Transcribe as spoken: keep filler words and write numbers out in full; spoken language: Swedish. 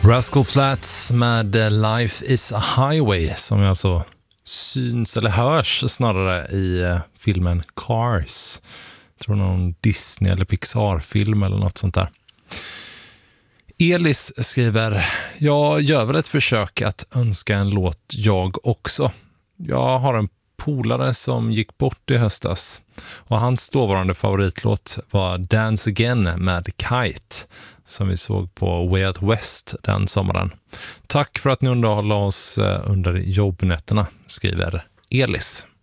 Rascal Flatts med Life is a Highway, som alltså syns eller hörs snarare i filmen Cars. Jag tror någon Disney- eller Pixar-film eller något sånt där. Elis skriver: jag gör väl ett försök att önska en låt jag också. Jag har en polare som gick bort i höstas och hans dåvarande favoritlåt var Dance Again med Kite, som vi såg på Way Out West den sommaren. Tack för att ni underhåller oss under jobbnätterna, skriver Elis.